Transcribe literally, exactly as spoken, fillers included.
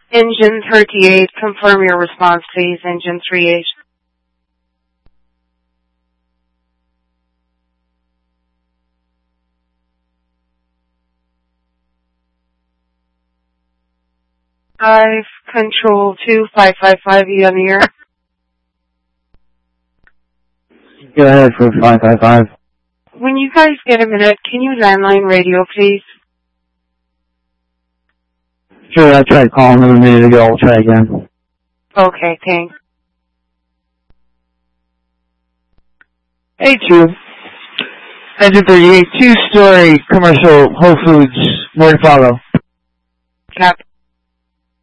Engine thirty-eight, confirm your response, please. Engine thirty-eight. Five, control two, five five five, you on the air? Go ahead for five five five. When you guys get a minute, can you landline radio, please? Sure, I tried calling them a minute ago. I'll try again. Okay, thanks. Hey, two. Engine thirty-eight, two-story commercial Whole Foods. More to follow. Cap.